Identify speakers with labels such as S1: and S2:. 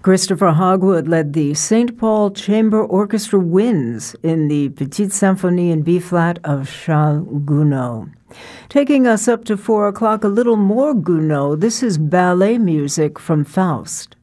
S1: Christopher Hogwood led the St. Paul Chamber Orchestra Winds in the Petite Symphonie in B-flat of Charles Gounod. Taking us up to 4 o'clock, a little more Gounod. This is ballet music from Faust.